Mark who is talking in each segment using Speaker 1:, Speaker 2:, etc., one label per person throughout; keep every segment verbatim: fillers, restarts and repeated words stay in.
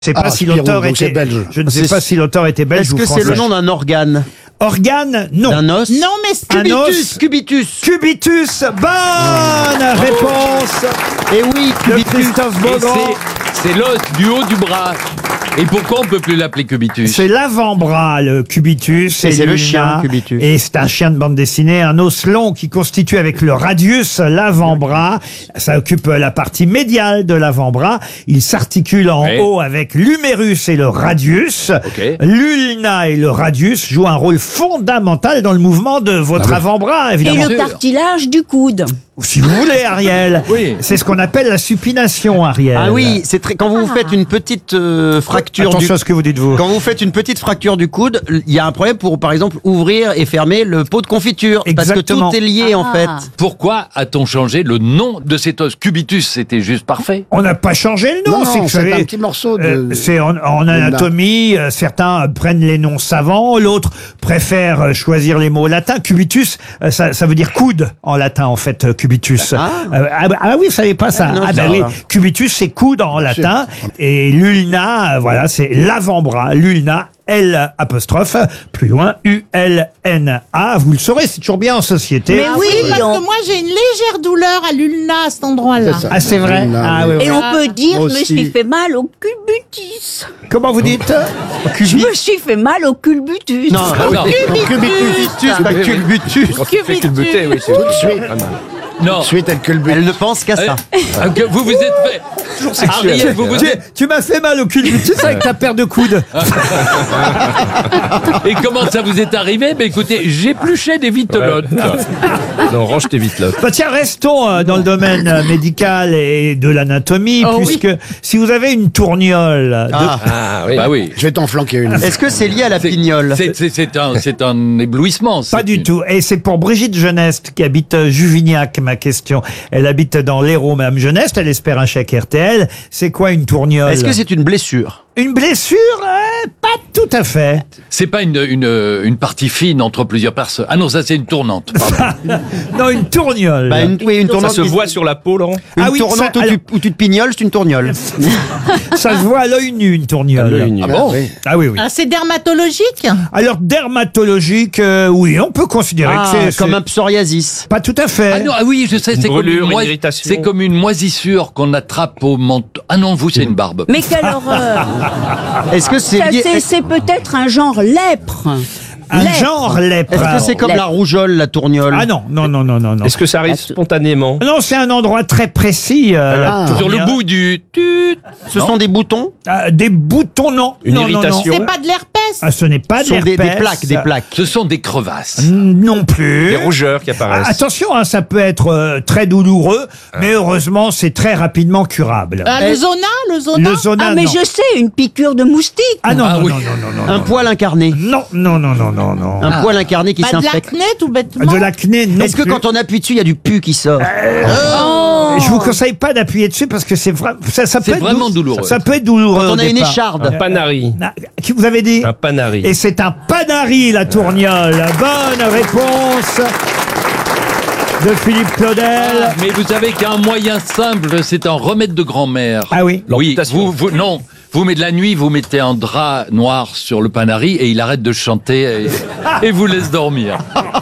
Speaker 1: Je ne sais pas
Speaker 2: Ah,
Speaker 1: si
Speaker 2: Spirou,
Speaker 1: l'auteur
Speaker 2: donc
Speaker 1: était
Speaker 2: c'est belge.
Speaker 1: Je ne sais
Speaker 3: C'est-
Speaker 1: pas si l'auteur était belge
Speaker 3: Est-ce
Speaker 1: ou
Speaker 3: que
Speaker 1: français.
Speaker 3: c'est le nom d'un organe?
Speaker 1: Organe, non.
Speaker 3: D'un os?
Speaker 4: Non, mais c'est
Speaker 1: Un os.
Speaker 3: Cubitus, cubitus.
Speaker 1: Cubitus, bonne réponse
Speaker 3: Eh oui,
Speaker 1: de
Speaker 3: cubitus.
Speaker 1: Christophe
Speaker 5: Et
Speaker 1: Beaugrand.
Speaker 5: c'est- c'est l'os du haut du bras. Et pourquoi on peut plus l'appeler cubitus?
Speaker 1: C'est l'avant-bras, le cubitus.
Speaker 3: Et c'est le
Speaker 1: l'ulna.
Speaker 3: chien, cubitus.
Speaker 1: Et c'est un chien de bande dessinée, un os long qui constitue avec le radius l'avant-bras. Ça occupe la partie médiale de l'avant-bras. Il s'articule en
Speaker 5: Oui.
Speaker 1: haut avec l'humérus et le radius.
Speaker 5: Ok.
Speaker 1: L'ulna et le radius jouent un rôle fondamental dans le mouvement de votre avant-bras,
Speaker 6: Et
Speaker 1: évidemment.
Speaker 6: le cartilage du coude.
Speaker 1: Si vous voulez, Ariel.
Speaker 5: Oui.
Speaker 1: C'est ce qu'on appelle la supination, Ariel.
Speaker 3: Ah oui, c'est très. Quand vous vous faites une petite euh, fracture
Speaker 1: Attention
Speaker 3: du.
Speaker 1: à ce que vous dites, vous.
Speaker 3: Quand vous faites une petite fracture du coude, il y a un problème pour, par exemple, ouvrir et fermer le pot de confiture.
Speaker 1: Exactement.
Speaker 3: Parce que tout est lié, en
Speaker 6: Ah.
Speaker 3: fait.
Speaker 5: Pourquoi a-t-on changé le nom de cet os? Cubitus, c'était juste parfait.
Speaker 1: On n'a pas changé le nom.
Speaker 2: Non,
Speaker 1: c'est que
Speaker 2: non,
Speaker 1: vous
Speaker 2: c'est
Speaker 1: savez,
Speaker 2: un petit morceau de...
Speaker 1: Euh, c'est en, en anatomie, euh, certains prennent les noms savants, l'autre préfère euh, choisir les mots latins. Cubitus, euh, ça, ça veut dire coude en latin en fait, euh, cubitus.
Speaker 3: Ah.
Speaker 1: Euh, ah, bah- ah oui, vous savez pas ça.
Speaker 3: Ah non,
Speaker 1: ah
Speaker 3: je
Speaker 1: bah
Speaker 3: savais
Speaker 1: oui,
Speaker 3: pas.
Speaker 1: cubitus c'est coude en latin et l'ulna, euh, voilà, c'est l'avant-bras. L'ulna, L apostrophe, plus loin U L N A. Vous le saurez, c'est toujours bien en société.
Speaker 6: Mais
Speaker 4: Ah
Speaker 6: oui,
Speaker 4: oui, parce
Speaker 6: on-
Speaker 4: que moi j'ai une légère douleur à l'ulna à cet endroit-là.
Speaker 2: C'est ça.
Speaker 1: Ah c'est vrai.
Speaker 2: L'ulna,
Speaker 1: Ah,
Speaker 2: oui.
Speaker 1: oui, oui.
Speaker 6: Et on peut dire,
Speaker 2: Moi
Speaker 6: je me
Speaker 2: aussi.
Speaker 6: suis fait mal au culbutus.
Speaker 1: Comment vous dites?
Speaker 6: Je me suis fait mal au culbutus.
Speaker 3: Non,
Speaker 5: non.
Speaker 3: cubitus, pas culbutus.
Speaker 4: Cubitus.
Speaker 5: oui, c'est
Speaker 2: Tout de suite,
Speaker 5: Non.
Speaker 2: suite, elle culbute.
Speaker 3: Elle ne pense qu'à ça.
Speaker 5: Ah, que vous vous êtes fait. Ariel, vous vous
Speaker 1: Tu,
Speaker 5: êtes.
Speaker 1: tu m'as fait mal au culbutus avec ta paire de coudes.
Speaker 5: Et comment ça vous est arrivé? Ben écoutez, j'épluchais des vitelottes.
Speaker 7: Non, range tes vitelottes.
Speaker 1: Bah tiens, restons euh, dans le domaine euh, médical et de l'anatomie,
Speaker 4: Oh,
Speaker 1: puisque si vous avez une tourniole, de-
Speaker 3: Ah.
Speaker 7: Ah oui.
Speaker 5: Bah oui.
Speaker 2: Je vais t'en flanquer une.
Speaker 3: Est-ce que c'est lié à la
Speaker 5: C'est-
Speaker 3: pignole?
Speaker 5: C'est c'est- c'est un, c'est un éblouissement.
Speaker 1: pas
Speaker 5: c'est
Speaker 1: du
Speaker 5: une-
Speaker 1: tout. Et c'est pour Brigitte Geneste qui habite euh, Juvignac, ma question. Elle habite dans l'Hérault, Madame Geneste, elle espère un chèque R T L. C'est quoi une tourniole?
Speaker 3: Est-ce que c'est une blessure?
Speaker 1: Une blessure? Euh, pas tout à fait.
Speaker 5: C'est pas une, une, une partie fine entre plusieurs personnes. Ah non, ça c'est une tournante. Pardon.
Speaker 1: Non, une tourniole.
Speaker 3: Bah, une, oui, une
Speaker 7: Ça
Speaker 3: tournante.
Speaker 7: se
Speaker 3: qui-
Speaker 7: voit sur la peau, Laurent?
Speaker 3: Une
Speaker 1: Ah oui,
Speaker 3: tournante
Speaker 1: ça-
Speaker 3: où,
Speaker 1: alors-
Speaker 3: tu, où tu te pignoles, c'est une tourniole.
Speaker 1: Ça se voit à l'œil nu, une tourniole.
Speaker 7: À l'œil nu.
Speaker 5: Ah bon?
Speaker 2: Oui.
Speaker 1: Ah oui, oui.
Speaker 4: Ah, c'est dermatologique.
Speaker 1: Alors, dermatologique, euh, oui, on peut considérer
Speaker 3: Ah,
Speaker 1: que c'est...
Speaker 3: comme
Speaker 1: c'est-
Speaker 3: un psoriasis.
Speaker 1: Pas tout à fait.
Speaker 5: Ah non, ah oui, je sais, c'est comme,
Speaker 7: brûlure,
Speaker 5: une
Speaker 7: une
Speaker 5: moi-
Speaker 7: irritation.
Speaker 5: c'est comme une moisissure qu'on attrape au menton. Ah non, vous, c'est une barbe.
Speaker 6: Mais quelle horreur.
Speaker 3: Est-ce que c'est
Speaker 6: Ça,
Speaker 3: lié?
Speaker 6: c'est- C'est peut-être un genre lèpre.
Speaker 1: Un
Speaker 6: Lèpre.
Speaker 1: genre lèpre.
Speaker 3: Est-ce que c'est comme
Speaker 6: Lèpre.
Speaker 3: la rougeole, la tourniole?
Speaker 1: Ah non, non, non, non, non, non.
Speaker 7: Est-ce que ça arrive spontanément?
Speaker 1: Non, c'est un endroit très précis. euh, la
Speaker 2: Ah.
Speaker 5: Sur le
Speaker 1: tourniole.
Speaker 5: bout du tut.
Speaker 3: Ce sont des boutons?
Speaker 1: Ah, des boutons, non.
Speaker 7: Une
Speaker 1: non, non, non.
Speaker 7: irritation.
Speaker 4: C'est pas de l'herpès.
Speaker 1: Ah, ce n'est pas
Speaker 3: Ce sont
Speaker 1: de
Speaker 3: des, des
Speaker 1: l'herpès.
Speaker 3: plaques, des plaques.
Speaker 5: Ce sont des crevasses.
Speaker 1: Non plus.
Speaker 7: Des rougeurs qui
Speaker 1: Ah,
Speaker 7: apparaissent.
Speaker 1: attention, hein, ça peut être euh, très douloureux, mais heureusement, c'est très rapidement curable.
Speaker 4: Ah, le zona, le zona.
Speaker 1: Le zona,
Speaker 6: Ah, mais
Speaker 1: non.
Speaker 6: je sais, une piqûre de moustique.
Speaker 1: Ah non,
Speaker 5: Ah
Speaker 1: non,
Speaker 5: oui.
Speaker 1: non, non, non, non,
Speaker 3: Un
Speaker 1: non.
Speaker 3: poil incarné.
Speaker 1: Non, non, non, non, non, non.
Speaker 3: Un poil incarné qui
Speaker 4: Pas de
Speaker 3: s'infecte.
Speaker 4: l'acné, tout bêtement.
Speaker 1: De l'acné, non
Speaker 3: Est-ce que
Speaker 1: plus.
Speaker 3: quand on appuie dessus, il y a du pu qui sort?
Speaker 6: Oh.
Speaker 1: Je vous conseille pas d'appuyer dessus parce que c'est vra... ça, ça peut
Speaker 5: C'est
Speaker 1: être
Speaker 5: vraiment
Speaker 1: dou-
Speaker 5: douloureux.
Speaker 1: Ça peut être douloureux.
Speaker 3: Quand on
Speaker 1: au
Speaker 3: a une
Speaker 1: départ.
Speaker 3: écharde.
Speaker 7: Un panari.
Speaker 1: Ah, qui vous avez dit?
Speaker 7: Un panari.
Speaker 1: Et c'est un panari, la tourniole. Bonne réponse de Philippe Claudel.
Speaker 5: Mais vous savez qu'un moyen simple, c'est un remède de grand-mère.
Speaker 1: Ah oui.
Speaker 5: Oui,
Speaker 7: L'amputation.
Speaker 5: vous, vous, non. Vous mettez de la nuit, vous mettez un drap noir sur le panari et il arrête de chanter et, et vous laisse dormir.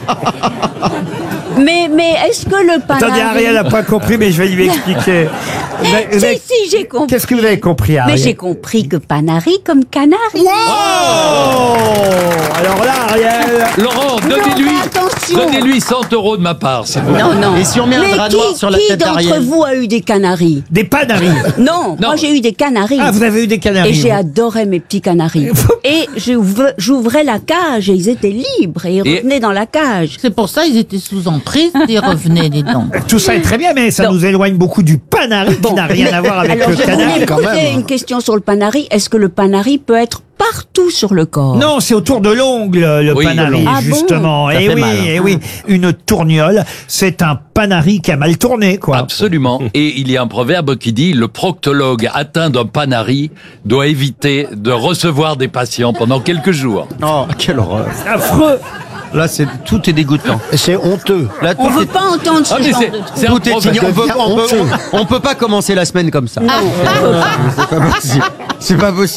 Speaker 6: Mais, mais est-ce que le panari...
Speaker 1: Attendez, Ariel n'a pas compris, mais je vais lui expliquer. Vous avez- vous
Speaker 6: Si,
Speaker 1: avez-
Speaker 6: si, j'ai compris.
Speaker 1: Qu'est-ce que vous avez compris,
Speaker 6: Mais
Speaker 1: Ariel?
Speaker 6: j'ai compris que panari comme canari.
Speaker 1: Oh alors là, Ariel...
Speaker 5: Laurent,
Speaker 6: Non,
Speaker 5: donnez-lui,
Speaker 6: mais attention.
Speaker 5: donnez-lui cent euros de ma part, s'il vous plaît.
Speaker 6: Non, non.
Speaker 3: Et si on met un
Speaker 6: Mais
Speaker 3: drap
Speaker 6: qui,
Speaker 3: noir sur la
Speaker 6: qui
Speaker 3: tête
Speaker 6: d'entre
Speaker 3: d'Ariel?
Speaker 6: vous a eu des canaris?
Speaker 1: Des panaris.
Speaker 6: Non, moi j'ai eu des canaris.
Speaker 1: Ah, vous avez eu des canaris.
Speaker 6: Et j'ai
Speaker 1: vous.
Speaker 6: adoré mes petits canaris. Et j'ouvre- j'ouvrais la cage et ils étaient libres et ils
Speaker 5: Et-
Speaker 6: revenaient dans la cage.
Speaker 4: C'est pour ça ils étaient sous emprise, ils revenaient dedans.
Speaker 1: Tout ça est très bien, mais ça
Speaker 6: Non.
Speaker 1: nous éloigne beaucoup du panari qui
Speaker 6: Bon,
Speaker 1: n'a rien
Speaker 6: mais-
Speaker 1: à voir avec
Speaker 6: alors
Speaker 1: le
Speaker 6: je
Speaker 1: canari.
Speaker 6: voulais
Speaker 2: quand
Speaker 6: poser
Speaker 2: même.
Speaker 6: une question sur le panari. Est-ce que le panari peut être partout sur le corps?
Speaker 1: Non, c'est autour de l'ongle, le
Speaker 5: Oui,
Speaker 1: panari,
Speaker 5: de l'ongle.
Speaker 6: Ah bon?
Speaker 1: justement.
Speaker 3: Ça
Speaker 1: Et
Speaker 3: fait
Speaker 1: oui,
Speaker 3: mal, hein.
Speaker 1: et oui, une tourniole, c'est un panari qui a mal tourné, quoi.
Speaker 5: Absolument. Et il y a un proverbe qui dit le proctologue atteint d'un panari doit éviter de recevoir des patients pendant quelques jours.
Speaker 3: Oh, quelle horreur.
Speaker 1: Affreux.
Speaker 3: Là, c'est tout est dégoûtant.
Speaker 2: Et c'est honteux.
Speaker 3: Là, tout
Speaker 6: On veut
Speaker 3: est,
Speaker 6: pas entendre ce
Speaker 5: Ah, mais
Speaker 6: genre
Speaker 5: c'est-
Speaker 6: de
Speaker 5: c'est
Speaker 6: truc.
Speaker 5: un
Speaker 3: tout est
Speaker 5: proverbe.
Speaker 3: igno- on, peut,
Speaker 2: devient
Speaker 3: on, peut,
Speaker 2: honteux.
Speaker 3: on peut pas commencer la semaine comme ça. C'est pas possible. C'est pas possible.